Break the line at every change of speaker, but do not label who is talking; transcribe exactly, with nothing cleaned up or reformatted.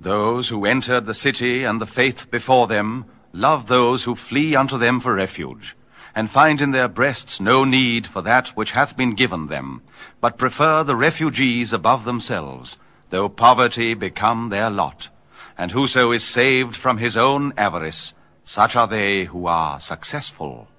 Those who entered the city and the faith before them love those who flee unto them for refuge, and find in their breasts no need for that which hath been given them, but prefer the refugees above themselves, though poverty become their lot. And whoso is saved from his own avarice, such are they who are successful.